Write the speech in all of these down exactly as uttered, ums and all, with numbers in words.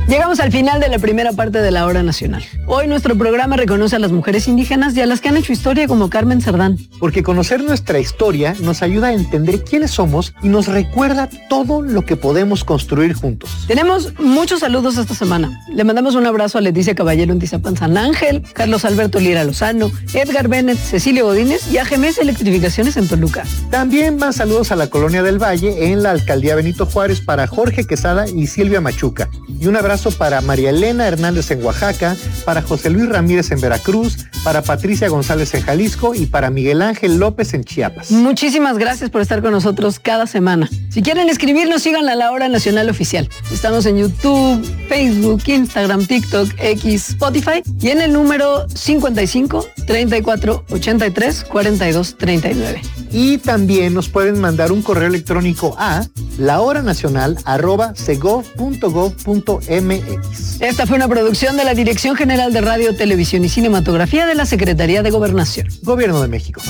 Llegamos al final de la primera parte de la Hora Nacional. Hoy nuestro programa reconoce a las mujeres indígenas y a las que han hecho historia como Carmen Cerdán. Porque conocer nuestra historia nos ayuda a entender quiénes somos y nos recuerda todo lo que podemos construir juntos. Tenemos muchos saludos esta semana. Le mandamos un abrazo a Leticia Caballero en Tizapán San Ángel, Carlos Alberto Lira Lozano, Edgar Bennett, Cecilio Godínez y a G M S Electrificaciones en Toluca. También más saludos a la Colonia del Valle en la Alcaldía Benito Juárez para Jorge Quesada y Silvia Machuca. Y un abrazo para María Elena Hernández en Oaxaca, para José Luis Ramírez en Veracruz, para Patricia González en Jalisco y para Miguel Ángel López en Chiapas. Muchísimas gracias por estar con nosotros cada semana. Si quieren escribirnos, síganla a La Hora Nacional Oficial. Estamos en YouTube, Facebook, Instagram, TikTok, X, Spotify y en el número cincuenta y cinco, treinta y cuatro, ochenta y tres, cuarenta y dos, treinta y nueve. Y también nos pueden mandar un correo electrónico a lahoranacional arroba segov punto gov punto mx. Esta fue una producción de la Dirección General de Radio, Televisión y Cinematografía de la Secretaría de Gobernación. Gobierno de México.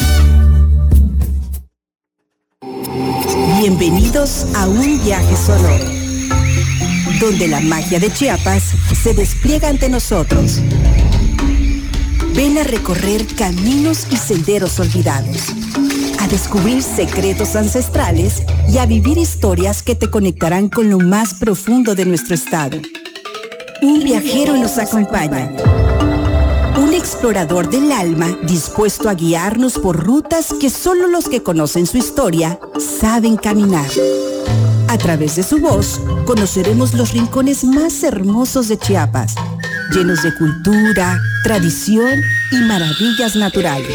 Bienvenidos a un viaje sonoro, donde la magia de Chiapas se despliega ante nosotros. Ven a recorrer caminos y senderos olvidados, a descubrir secretos ancestrales y a vivir historias que te conectarán con lo más profundo de nuestro estado. Un viajero nos acompaña, un explorador del alma dispuesto a guiarnos por rutas que solo los que conocen su historia saben caminar. A través de su voz, conoceremos los rincones más hermosos de Chiapas, llenos de cultura, tradición y maravillas naturales.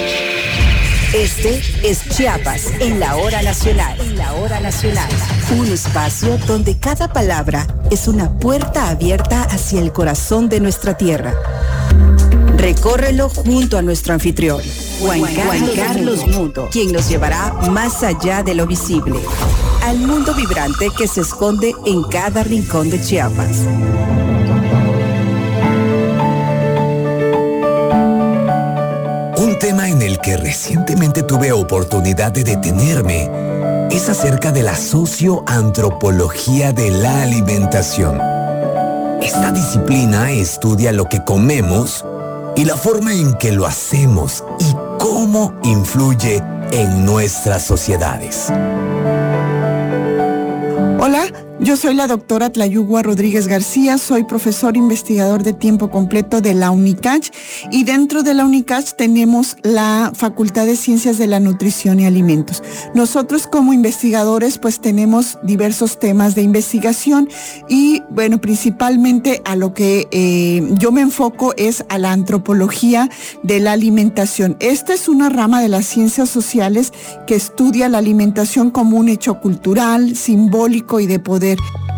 Este es Chiapas en la Hora Nacional. En la Hora Nacional. Un espacio donde cada palabra es una puerta abierta hacia el corazón de nuestra tierra. Recórrelo junto a nuestro anfitrión, Juan, Juan Carlos Mundo, quien nos llevará más allá de lo visible, al mundo vibrante que se esconde en cada rincón de Chiapas. Un tema en el que recientemente tuve oportunidad de detenerme es acerca de la socioantropología de la alimentación. Esta disciplina estudia lo que comemos y la forma en que lo hacemos y cómo influye en nuestras sociedades. Hola, yo soy la doctora Tlayugua Rodríguez García, soy profesor investigador de tiempo completo de la UNICACH y dentro de la UNICACH tenemos la Facultad de Ciencias de la Nutrición y Alimentos. Nosotros como investigadores pues tenemos diversos temas de investigación y bueno, principalmente a lo que eh, yo me enfoco es a la antropología de la alimentación. Esta es una rama de las ciencias sociales que estudia la alimentación como un hecho cultural, simbólico y de poder.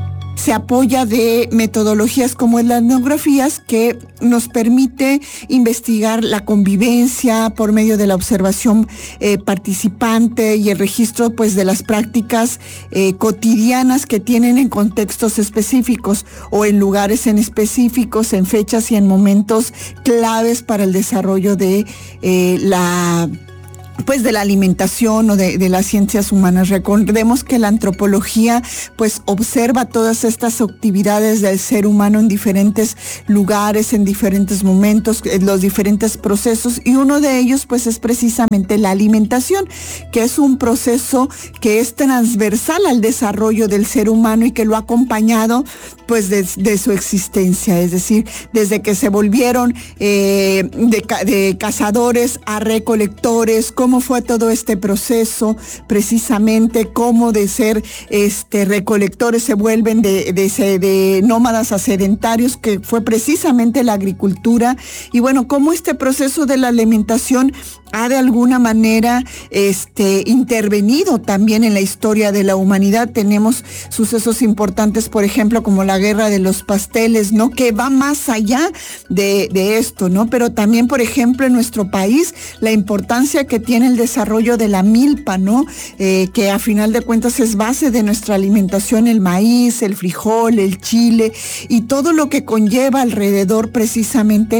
Se apoya de metodologías como las etnografías que nos permite investigar la convivencia por medio de la observación eh, participante y el registro pues de las prácticas eh, cotidianas que tienen en contextos específicos o en lugares en específicos, en fechas y en momentos claves para el desarrollo de eh, la pues de la alimentación o de, de las ciencias humanas. Recordemos que la antropología pues observa todas estas actividades del ser humano en diferentes lugares, en diferentes momentos, en los diferentes procesos, y uno de ellos pues es precisamente la alimentación, que es un proceso que es transversal al desarrollo del ser humano y que lo ha acompañado pues de, de su existencia, es decir, desde que se volvieron eh, de, de cazadores a recolectores, cómo fue todo este proceso, precisamente cómo de ser este, recolectores se vuelven de, de, de nómadas a sedentarios, que fue precisamente la agricultura, y bueno, cómo este proceso de la alimentación ha de alguna manera este, intervenido también en la historia de la humanidad. Tenemos sucesos importantes, por ejemplo, como la guerra de los pasteles, ¿no? Que va más allá de, de esto, ¿no? Pero también, por ejemplo, en nuestro país, la importancia que tiene el desarrollo de la milpa, ¿no? Eh, que a final de cuentas es base de nuestra alimentación, el maíz, el frijol, el chile y todo lo que conlleva alrededor precisamente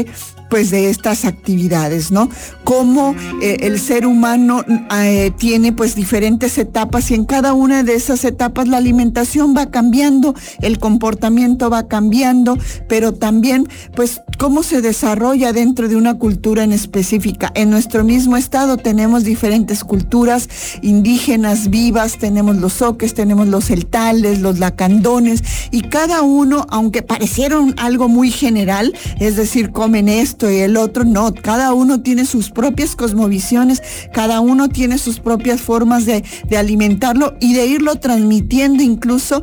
pues de estas actividades, ¿no? Cómo eh, el ser humano eh, tiene pues diferentes etapas y en cada una de esas etapas la alimentación va cambiando, el comportamiento va cambiando, pero también pues cómo se desarrolla dentro de una cultura en específica. En nuestro mismo estado tenemos diferentes culturas indígenas vivas, tenemos los zoques, tenemos los celtales, los lacandones, y cada uno, aunque parecieron algo muy general, es decir, comen esto y el otro, no, cada uno tiene sus propias cosmovisiones, cada uno tiene sus propias formas de, de alimentarlo y de irlo transmitiendo incluso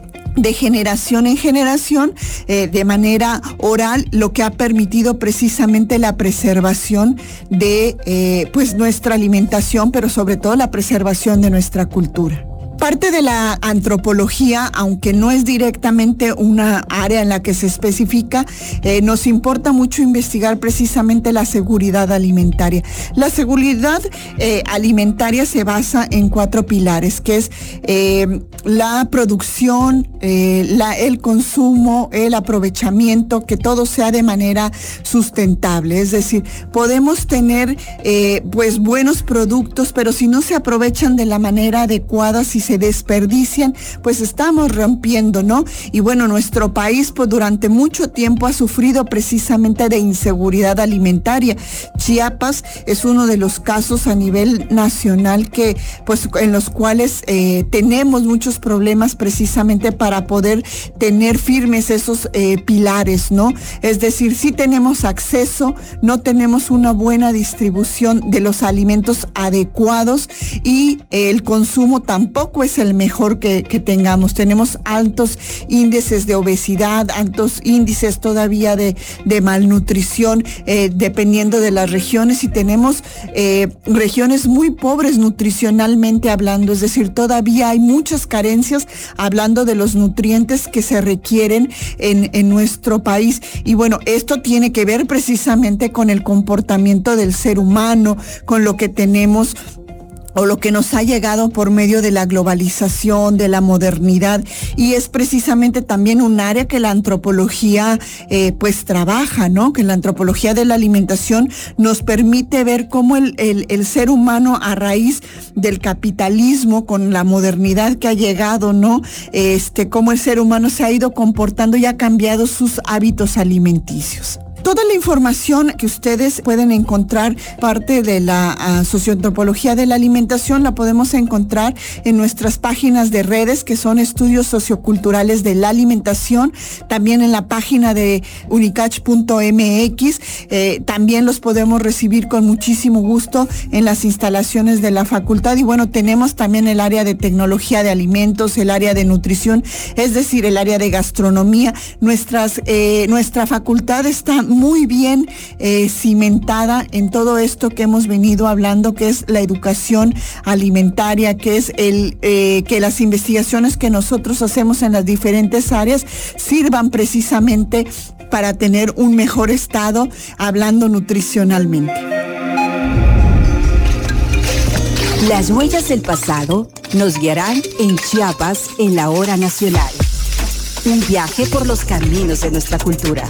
de generación en generación, eh, de manera oral, lo que ha permitido precisamente la preservación de eh, pues nuestra alimentación, pero sobre todo la preservación de nuestra cultura. Parte de la antropología, aunque no es directamente una área en la que se especifica, eh, nos importa mucho investigar precisamente la seguridad alimentaria. La seguridad eh, alimentaria se basa en cuatro pilares, que es eh, la producción, eh, la, el consumo, el aprovechamiento, que todo sea de manera sustentable. Es decir, podemos tener eh, pues buenos productos, pero si no se aprovechan de la manera adecuada, si se desperdician, pues estamos rompiendo, ¿no? Y bueno, nuestro país pues durante mucho tiempo ha sufrido precisamente de inseguridad alimentaria. Chiapas es uno de los casos a nivel nacional que pues en los cuales eh, tenemos muchos problemas precisamente para poder tener firmes esos eh, pilares, ¿no? Es decir, sí tenemos acceso, no tenemos una buena distribución de los alimentos adecuados y eh, el consumo tampoco es el mejor que, que tengamos. Tenemos altos índices de obesidad, altos índices todavía de, de malnutrición, eh, dependiendo de las regiones, y tenemos eh, regiones muy pobres nutricionalmente hablando, es decir, todavía hay muchas carencias hablando de los nutrientes que se requieren en, en nuestro país. Y bueno, esto tiene que ver precisamente con el comportamiento del ser humano, con lo que tenemos o lo que nos ha llegado por medio de la globalización, de la modernidad, y es precisamente también un área que la antropología eh, pues trabaja, ¿no? Que la antropología de la alimentación nos permite ver cómo el, el, el ser humano, a raíz del capitalismo, con la modernidad que ha llegado, ¿no? Este, cómo el ser humano se ha ido comportando y ha cambiado sus hábitos alimenticios. Toda la información que ustedes pueden encontrar, parte de la uh, socioantropología de la alimentación, la podemos encontrar en nuestras páginas de redes, que son Estudios Socioculturales de la Alimentación, también en la página de unicach punto m x, eh, también los podemos recibir con muchísimo gusto en las instalaciones de la facultad, y bueno, tenemos también el área de tecnología de alimentos, el área de nutrición, es decir, el área de gastronomía. Nuestras, eh, nuestra facultad está muy bien eh, cimentada en todo esto que hemos venido hablando, que es la educación alimentaria, que es el eh, que las investigaciones que nosotros hacemos en las diferentes áreas sirvan precisamente para tener un mejor estado hablando nutricionalmente. Las huellas del pasado nos guiarán en Chiapas en la hora nacional. Un viaje por los caminos de nuestra cultura.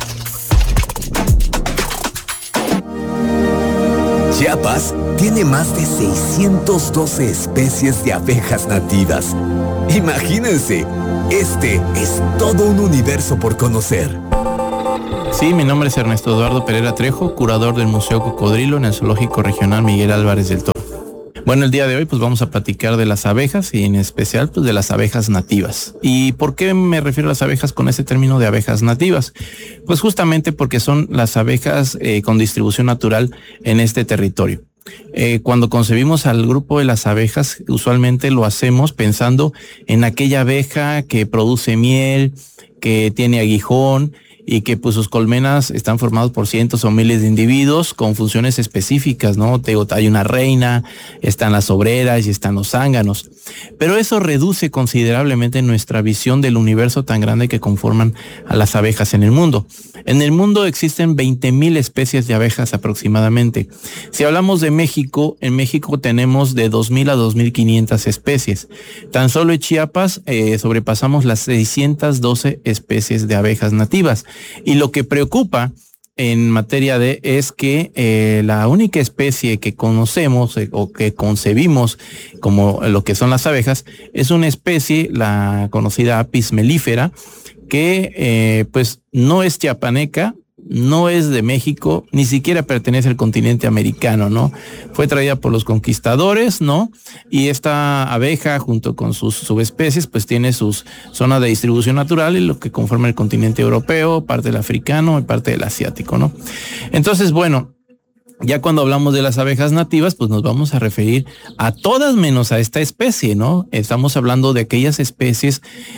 Chiapas tiene más de seiscientas doce especies de abejas nativas. Imagínense, este es todo un universo por conocer. Sí, mi nombre es Ernesto Eduardo Pereira Trejo, curador del Museo Cocodrilo en el Zoológico Regional Miguel Álvarez del Toro. Bueno, el día de hoy pues vamos a platicar de las abejas y en especial pues de las abejas nativas. ¿Y por qué me refiero a las abejas con ese término de abejas nativas? Pues justamente porque son las abejas eh, con distribución natural en este territorio. Eh, cuando concebimos al grupo de las abejas, usualmente lo hacemos pensando en aquella abeja que produce miel, que tiene aguijón, y que pues sus colmenas están formadas por cientos o miles de individuos con funciones específicas, ¿no? Te digo, hay una reina, están las obreras y están los zánganos. Pero eso reduce considerablemente nuestra visión del universo tan grande que conforman a las abejas en el mundo. En el mundo existen veinte mil especies de abejas aproximadamente. Si hablamos de México, en México tenemos de dos mil a dos mil quinientas especies. Tan solo en Chiapas eh, sobrepasamos las seiscientas doce especies de abejas nativas. Y lo que preocupa en materia de es que eh, la única especie que conocemos eh, o que concebimos como lo que son las abejas es una especie, la conocida Apis mellifera, que eh, pues no es chiapaneca, no es de México, ni siquiera pertenece al continente americano, ¿no? Fue traída por los conquistadores, ¿no? Y esta abeja, junto con sus subespecies, pues tiene sus zonas de distribución natural y lo que conforma el continente europeo, parte del africano y parte del asiático, ¿no? Entonces, bueno, ya cuando hablamos de las abejas nativas, pues nos vamos a referir a todas menos a esta especie, ¿no? Estamos hablando de aquellas especies,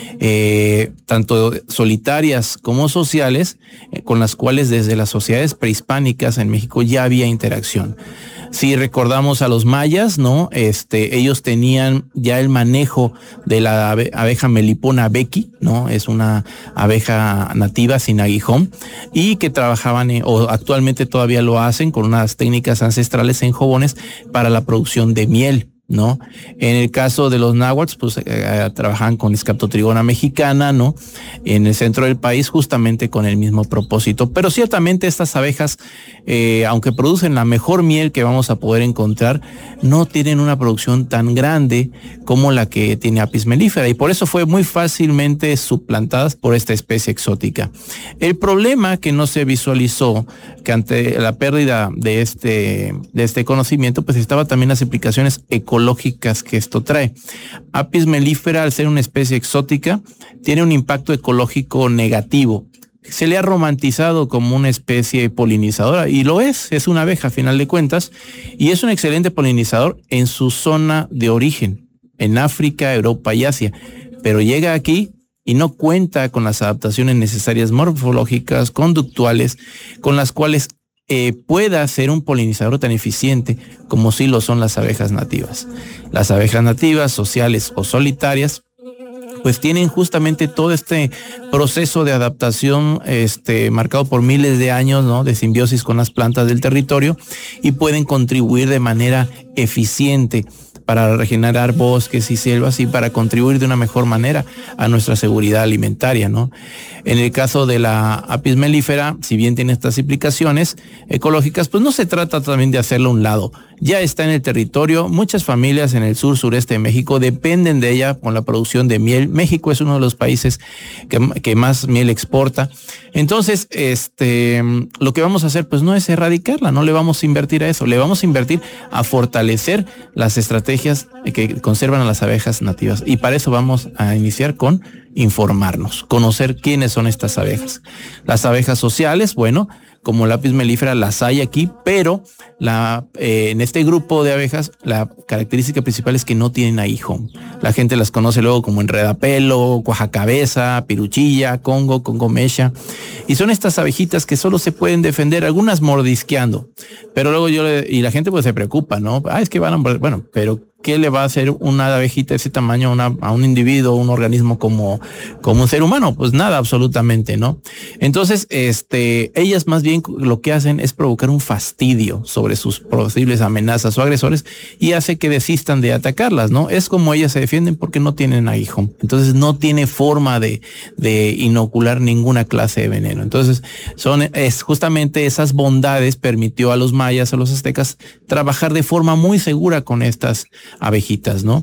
eh, tanto solitarias como sociales, eh, con las cuales desde las sociedades prehispánicas en México ya había interacción. Si recordamos a los mayas, ¿no? Este, ellos tenían ya el manejo de la abe- abeja Melipona becky, ¿no? Es una abeja nativa sin aguijón y que trabajaban en, o actualmente todavía lo hacen con unas técnicas ancestrales en jabones para la producción de miel, ¿no? En el caso de los náhuatl, pues eh, trabajan con Scaptotrigona mexicana, ¿no? En el centro del país, justamente con el mismo propósito. Pero ciertamente estas abejas, eh, aunque producen la mejor miel que vamos a poder encontrar, no tienen una producción tan grande como la que tiene Apis mellifera, y por eso fue muy fácilmente suplantadas por esta especie exótica. El problema que no se visualizó, que ante la pérdida de este, de este conocimiento, pues estaba también las implicaciones económicas ecológicas que esto trae. Apis mellifera, al ser una especie exótica, tiene un impacto ecológico negativo. Se le ha romantizado como una especie polinizadora, y lo es, es una abeja a final de cuentas, y es un excelente polinizador en su zona de origen, en África, Europa y Asia, pero llega aquí y no cuenta con las adaptaciones necesarias morfológicas, conductuales, con las cuales Eh, pueda ser un polinizador tan eficiente como sí lo son las abejas nativas. Las abejas nativas, sociales o solitarias, pues tienen justamente todo este proceso de adaptación este, marcado por miles de años, ¿no? De simbiosis con las plantas del territorio, y pueden contribuir de manera eficiente para regenerar bosques y selvas y para contribuir de una mejor manera a nuestra seguridad alimentaria, ¿no? En el caso de la Apis mellifera, si bien tiene estas implicaciones ecológicas, pues no se trata también de hacerlo a un lado. Ya está en el territorio, muchas familias en el sur sureste de México dependen de ella con la producción de miel. México es uno de los países que, que más miel exporta. Entonces, este, lo que vamos a hacer pues no es erradicarla, no le vamos a invertir a eso, le vamos a invertir a fortalecer las estrategias que conservan a las abejas nativas. Y para eso vamos a iniciar con informarnos, conocer quiénes son estas abejas. Las abejas sociales, bueno, como la Apis mellifera las hay aquí, pero la, eh, en este grupo de abejas la característica principal es que no tienen aguijón. La gente las conoce luego como enredapelo, cuajacabeza, piruchilla, congo, congo mecha, y son estas abejitas que solo se pueden defender, algunas mordisqueando, pero luego yo le, y la gente pues se preocupa, ¿no? Ah, es que van a, bueno, pero ¿qué le va a hacer una abejita de ese tamaño a, una, a un individuo, un organismo como, como un ser humano? Pues nada, absolutamente, ¿no? Entonces, este, ellas más bien lo que hacen es provocar un fastidio sobre sus posibles amenazas o agresores y hace que desistan de atacarlas, ¿no? Es como ellas se defienden porque no tienen aguijón. Entonces no tiene forma de, de inocular ninguna clase de veneno. Entonces, son, es justamente esas bondades permitió a los mayas, a los aztecas, trabajar de forma muy segura con estas abejitas, ¿no?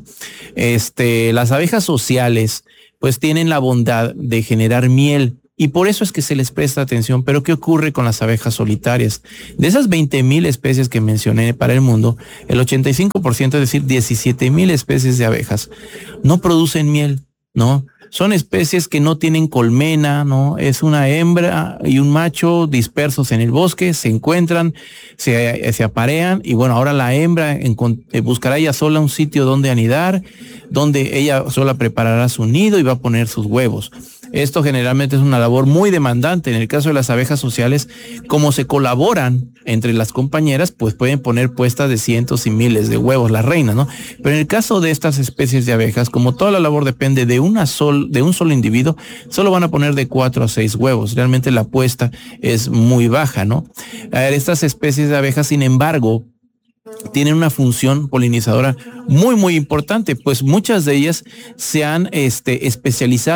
Este, las abejas sociales pues tienen la bondad de generar miel y por eso es que se les presta atención. Pero ¿qué ocurre con las abejas solitarias? De esas veinte mil especies que mencioné para el mundo, el ochenta y cinco por ciento, es decir, diecisiete mil especies de abejas, no producen miel, ¿no? Son especies que no tienen colmena, ¿no? Es una hembra y un macho dispersos en el bosque, se encuentran, se, se aparean y bueno, ahora la hembra buscará ella sola un sitio donde anidar, donde ella sola preparará su nido y va a poner sus huevos. Esto generalmente es una labor muy demandante. En el caso de las abejas sociales, como se colaboran entre las compañeras, pues pueden poner puestas de cientos y miles de huevos las reinas, ¿no? Pero en el caso de estas especies de abejas, como toda la labor depende de una sol, de un solo individuo, solo van a poner de cuatro a seis huevos. Realmente la puesta es muy baja, ¿no? A ver, estas especies de abejas, sin embargo, tienen una función polinizadora muy, muy importante, pues muchas de ellas se han este, especializado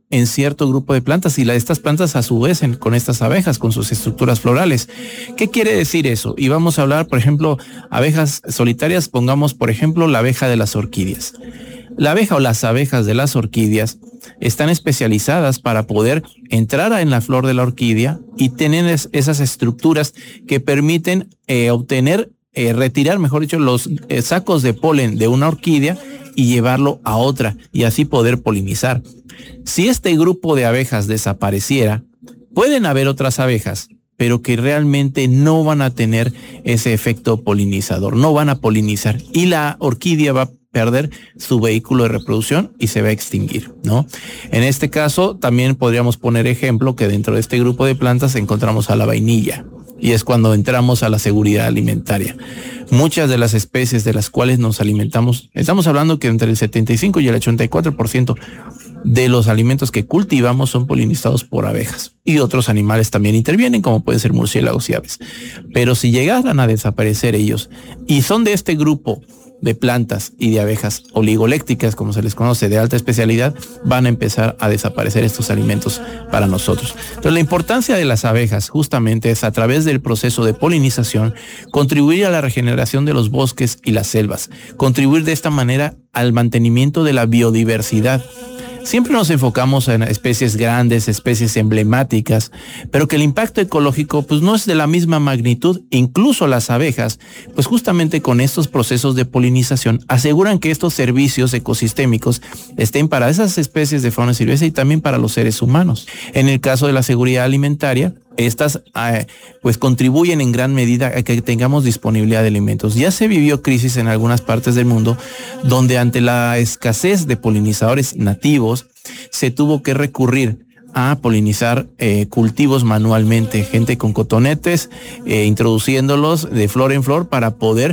en cierto grupo de plantas y la, estas plantas a su vez en, con estas abejas, con sus estructuras florales. ¿Qué quiere decir eso? Y vamos a hablar, por ejemplo, abejas solitarias, pongamos por ejemplo la abeja de las orquídeas. La abeja o las abejas de las orquídeas están especializadas para poder entrar en la flor de la orquídea y tener es, esas estructuras que permiten eh, obtener, eh, retirar, mejor dicho, los eh, sacos de polen de una orquídea y llevarlo a otra y así poder polinizar. Si este grupo de abejas desapareciera, pueden haber otras abejas, pero que realmente no van a tener ese efecto polinizador, no van a polinizar y la orquídea va a perder su vehículo de reproducción y se va a extinguir, ¿no? En este caso, también podríamos poner ejemplo que dentro de este grupo de plantas encontramos a la vainilla y es cuando entramos a la seguridad alimentaria. Muchas de las especies de las cuales nos alimentamos, estamos hablando que entre el setenta y cinco y el ochenta y cuatro por ciento de los alimentos que cultivamos son polinizados por abejas y otros animales también intervienen, como pueden ser murciélagos y aves. Pero si llegaran a desaparecer ellos y son de este grupo de plantas y de abejas oligolécticas, como se les conoce, de alta especialidad, van a empezar a desaparecer estos alimentos para nosotros. Entonces, la importancia de las abejas justamente es a través del proceso de polinización, contribuir a la regeneración de los bosques y las selvas, contribuir de esta manera al mantenimiento de la biodiversidad. Siempre nos enfocamos en especies grandes, especies emblemáticas, pero que el impacto ecológico pues no es de la misma magnitud. Incluso las abejas, pues justamente con estos procesos de polinización, aseguran que estos servicios ecosistémicos estén para esas especies de fauna silvestre y también para los seres humanos. En el caso de la seguridad alimentaria, estas eh, pues contribuyen en gran medida a que tengamos disponibilidad de alimentos. Ya se vivió crisis en algunas partes del mundo donde ante la escasez de polinizadores nativos se tuvo que recurrir a polinizar eh, cultivos manualmente, gente con cotonetes, eh, introduciéndolos de flor en flor para poder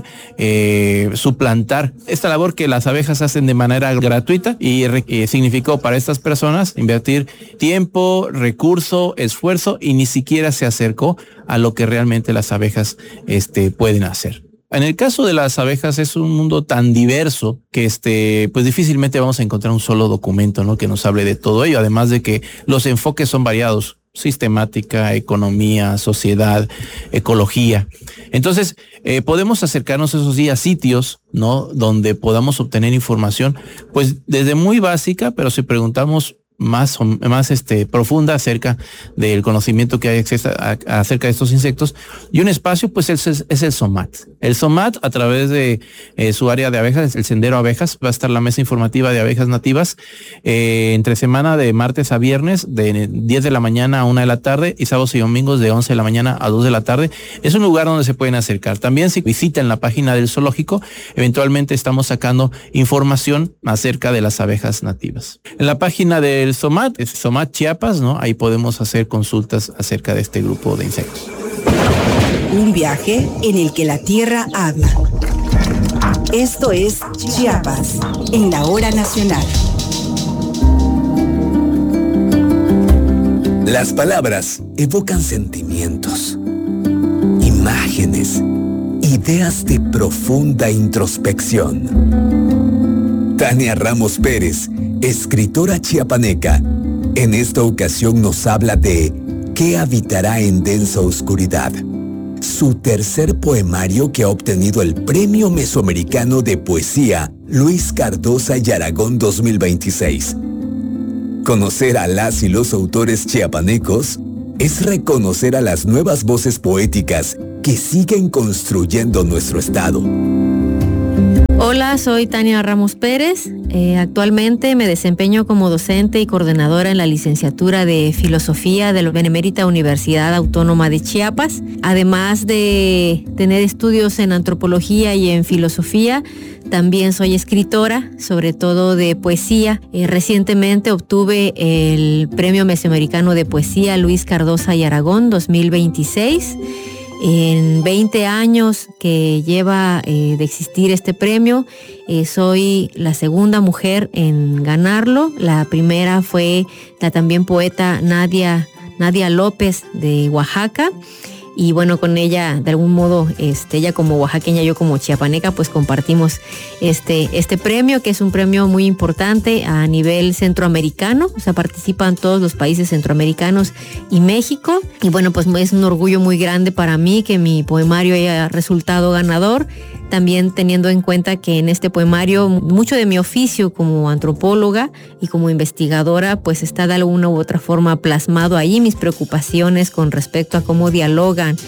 eh, suplantar esta labor que las abejas hacen de manera gratuita y eh, significó para estas personas invertir tiempo, recurso, esfuerzo y ni siquiera se acercó a lo que realmente las abejas este, pueden hacer. En el caso de las abejas es un mundo tan diverso que este, pues difícilmente vamos a encontrar un solo documento, ¿no?, que nos hable de todo ello, además de que los enfoques son variados: sistemática, economía, sociedad, ecología. Entonces, eh, podemos acercarnos esos días a sitios, ¿no?, donde podamos obtener información, pues desde muy básica, pero si preguntamos más, más este, profunda acerca del conocimiento que hay acerca de estos insectos. Y un espacio, pues es, es el SOMAT. El SOMAT, a través de eh, su área de abejas, el Sendero Abejas, va a estar la mesa informativa de abejas nativas eh, entre semana de martes a viernes, de diez de la mañana a una de la tarde, y sábados y domingos de once de la mañana a dos de la tarde. Es un lugar donde se pueden acercar. También si visitan la página del zoológico, eventualmente estamos sacando información acerca de las abejas nativas. En la página del El SOMAT, es SOMAT Chiapas, ¿no? Ahí podemos hacer consultas acerca de este grupo de insectos. Un viaje en el que la tierra habla. Esto es Chiapas, en la hora nacional. Las palabras evocan sentimientos, imágenes, ideas de profunda introspección. Tania Ramos Pérez, escritora chiapaneca, en esta ocasión nos habla de ¿Qué habitará en densa oscuridad?, su tercer poemario que ha obtenido el Premio Mesoamericano de Poesía Luis Cardosa y Aragón dos mil veintiséis. Conocer a las y los autores chiapanecos es reconocer a las nuevas voces poéticas que siguen construyendo nuestro estado. Hola, soy Tania Ramos Pérez. Eh, actualmente me desempeño como docente y coordinadora en la licenciatura de Filosofía de la Benemérita Universidad Autónoma de Chiapas. Además de tener estudios en antropología y en filosofía, también soy escritora, sobre todo de poesía. Eh, recientemente obtuve el Premio Mesoamericano de Poesía Luis Cardosa y Aragón dos mil veintiséis. En veinte años que lleva eh, de existir este premio, eh, soy la segunda mujer en ganarlo. La primera fue la también poeta Nadia, Nadia López de Oaxaca. y bueno, con ella de algún modo, este, ella como oaxaqueña, yo como chiapaneca, pues compartimos este, este premio, que es un premio muy importante a nivel centroamericano, o sea, participan todos los países centroamericanos y México, y bueno, pues es un orgullo muy grande para mí que mi poemario haya resultado ganador, también teniendo en cuenta que en este poemario mucho de mi oficio como antropóloga y como investigadora pues está de alguna u otra forma plasmado ahí, mis preocupaciones con respecto a cómo dialogan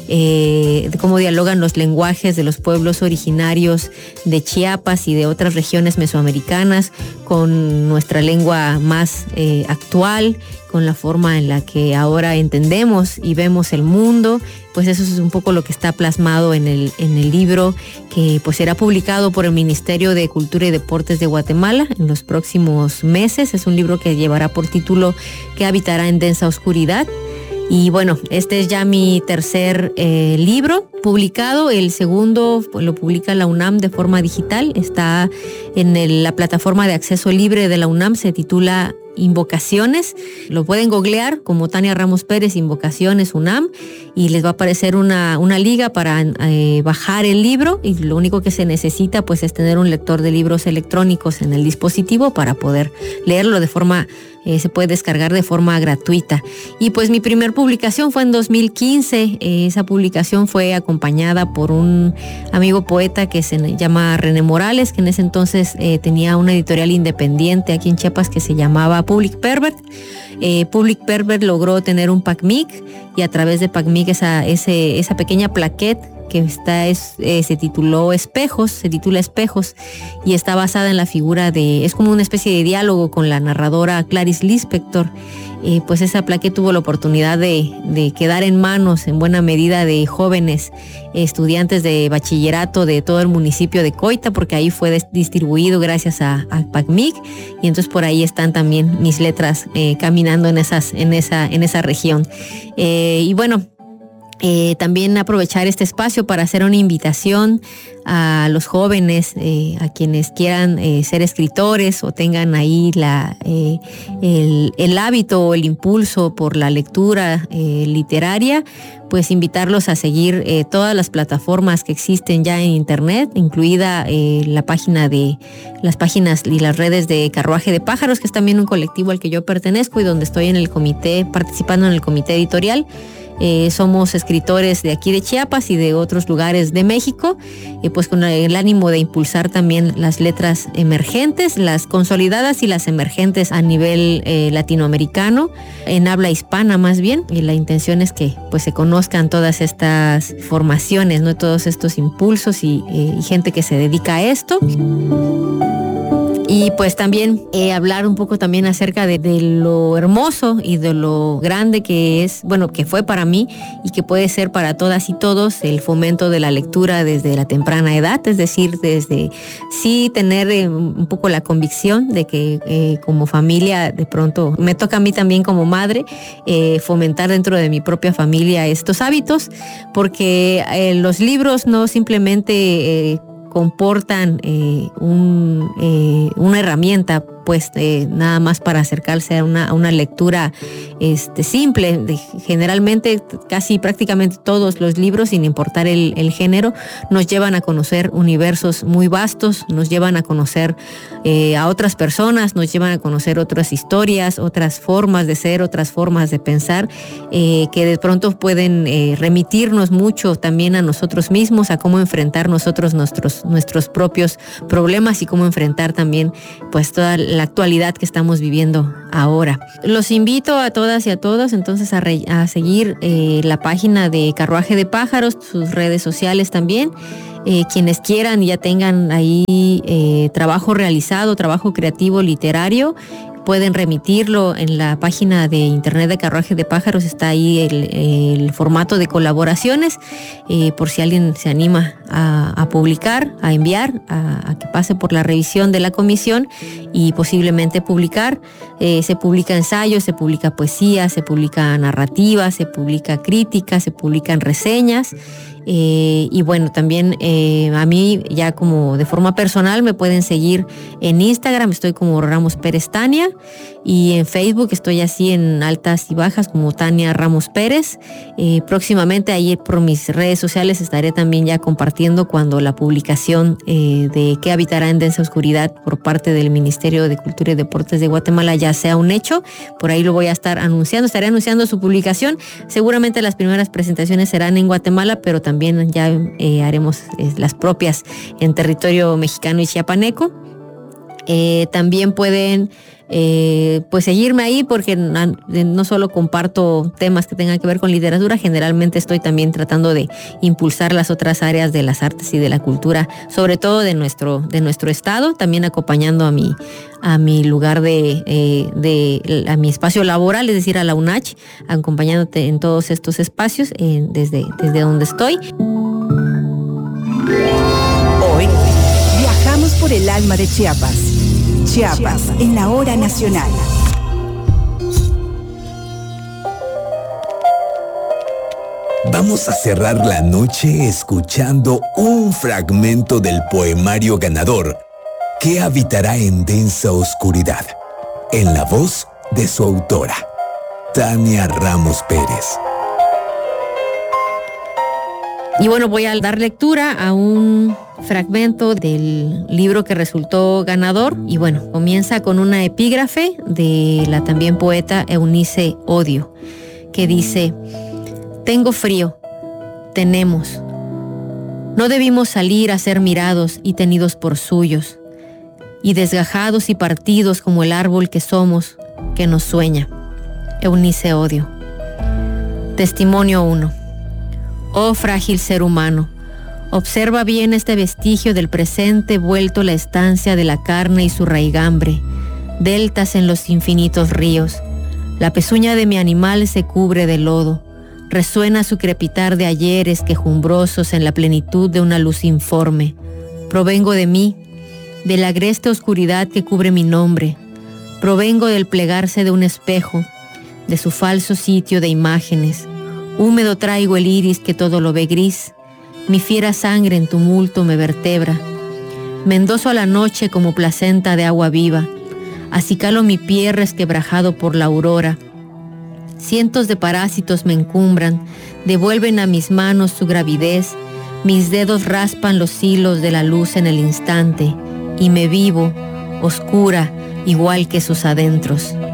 Eh, de cómo dialogan los lenguajes de los pueblos originarios de Chiapas y de otras regiones mesoamericanas con nuestra lengua más eh, actual, con la forma en la que ahora entendemos y vemos el mundo. Pues eso es un poco lo que está plasmado en el, en el libro, que pues será publicado por el Ministerio de Cultura y Deportes de Guatemala en los próximos meses. Es un libro que llevará por título "¿Qué habitará en densa oscuridad?". Y bueno, este es ya mi tercer eh, libro publicado. El segundo pues, lo publica la UNAM de forma digital. Está en el, la plataforma de acceso libre de la UNAM. Se titula Invocaciones. Lo pueden googlear como Tania Ramos Pérez, Invocaciones UNAM, y les va a aparecer una, una liga para eh, bajar el libro, y lo único que se necesita pues es tener un lector de libros electrónicos en el dispositivo para poder leerlo de forma Eh, se puede descargar de forma gratuita. Y pues mi primer publicación fue en dos mil quince. Eh, esa publicación fue acompañada por un amigo poeta que se llama René Morales, que en ese entonces eh, tenía una editorial independiente aquí en Chiapas que se llamaba Public Pervert. Eh, Public Pervert logró tener un PACMIC, y a través de PACMIC esa, ese, esa pequeña plaquette que está es, eh, se tituló Espejos, se titula Espejos, y está basada en la figura de, es como una especie de diálogo con la narradora Clarice Lispector. Eh, pues esa plaqueta tuvo la oportunidad de, de quedar en manos en buena medida de jóvenes eh, estudiantes de bachillerato de todo el municipio de Coita, porque ahí fue distribuido gracias a, a PACMIC, y entonces por ahí están también mis letras eh, caminando en, esas, en, esa, en esa región. Eh, y bueno, Eh, también aprovechar este espacio para hacer una invitación a los jóvenes, eh, a quienes quieran eh, ser escritores o tengan ahí la, eh, el, el hábito o el impulso por la lectura eh, literaria, pues invitarlos a seguir eh, todas las plataformas que existen ya en internet, incluida eh, la página de las páginas y las redes de Carruaje de Pájaros, que es también un colectivo al que yo pertenezco y donde estoy en el comité, participando en el comité editorial. Eh, somos escritores de aquí de Chiapas y de otros lugares de México, eh, pues con el ánimo de impulsar también las letras emergentes, las consolidadas y las emergentes a nivel eh, latinoamericano, en habla hispana más bien, y la intención es que pues se conozcan todas estas formaciones, ¿no? Todos estos impulsos y, eh, y gente que se dedica a esto. Y pues también eh, hablar un poco también acerca de, de lo hermoso y de lo grande que es, bueno, que fue para mí y que puede ser para todas y todos el fomento de la lectura desde la temprana edad, es decir, desde sí tener eh, un poco la convicción de que eh, como familia de pronto me toca a mí también como madre eh, fomentar dentro de mi propia familia estos hábitos, porque eh, los libros no simplemente eh, comportan eh, un, eh, una herramienta pues eh, nada más para acercarse a una, a una lectura este, simple. De, generalmente casi prácticamente todos los libros, sin importar el, el género, nos llevan a conocer universos muy vastos, nos llevan a conocer eh, a otras personas, nos llevan a conocer otras historias, otras formas de ser, otras formas de pensar, eh, que de pronto pueden eh, remitirnos mucho también a nosotros mismos, a cómo enfrentar nosotros nuestros, nuestros propios problemas y cómo enfrentar también pues toda la la actualidad que estamos viviendo ahora. Los invito a todas y a todos entonces a, re, a seguir eh, la página de Carruaje de Pájaros, sus redes sociales también. Eh, quienes quieran y ya tengan ahí eh, trabajo realizado, trabajo creativo, literario, pueden remitirlo en la página de internet de Carruaje de Pájaros. Está ahí el, el formato de colaboraciones, eh, por si alguien se anima a, a publicar, a enviar, a, a que pase por la revisión de la comisión y posiblemente publicar. Eh, se publica ensayo, se publica poesía, se publica narrativa, se publica crítica, se publican reseñas. Eh, y bueno, también eh, a mí ya como de forma personal me pueden seguir en Instagram, estoy como Ramos Pérez Tania, y en Facebook estoy así en altas y bajas como Tania Ramos Pérez. Eh, próximamente ahí por mis redes sociales estaré también ya compartiendo cuando la publicación eh, de ¿Qué habitará en densa oscuridad? Por parte del Ministerio de Cultura y Deportes de Guatemala ya sea un hecho. Por ahí lo voy a estar anunciando, estaré anunciando su publicación. Seguramente las primeras presentaciones serán en Guatemala, pero también ya eh, haremos eh, las propias en territorio mexicano y chiapaneco. Eh, también pueden eh, pues seguirme ahí porque no, no solo comparto temas que tengan que ver con literatura, generalmente estoy también tratando de impulsar las otras áreas de las artes y de la cultura, sobre todo de nuestro, de nuestro estado, también acompañando a mi, a mi lugar de, eh, de a mi espacio laboral, es decir, a la UNACH, acompañándote en todos estos espacios eh, desde, desde donde estoy. Hoy viajamos por el alma de Chiapas. Chiapas, en la hora nacional. Vamos a cerrar la noche escuchando un fragmento del poemario ganador, ¿Qué habitará en densa oscuridad?, en la voz de su autora, Tania Ramos Pérez. Y bueno, voy a dar lectura a un fragmento del libro que resultó ganador. Y bueno, comienza con una epígrafe de la también poeta Eunice Odio, que dice: tengo frío, tenemos. No debimos salir a ser mirados y tenidos por suyos, y desgajados y partidos como el árbol que somos, que nos sueña. Eunice Odio. Testimonio uno. Oh frágil ser humano, observa bien este vestigio del presente vuelto la estancia de la carne y su raigambre, deltas en los infinitos ríos. La pezuña de mi animal se cubre de lodo, resuena su crepitar de ayeres quejumbrosos en la plenitud de una luz informe. Provengo de mí, de la agreste oscuridad que cubre mi nombre. Provengo del plegarse de un espejo, de su falso sitio de imágenes. Húmedo traigo el iris que todo lo ve gris, mi fiera sangre en tumulto me vertebra. Me endoso a la noche como placenta de agua viva, acicalo mi pie resquebrajado por la aurora. Cientos de parásitos me encumbran, devuelven a mis manos su gravidez, mis dedos raspan los hilos de la luz en el instante, y me vivo, oscura, igual que sus adentros.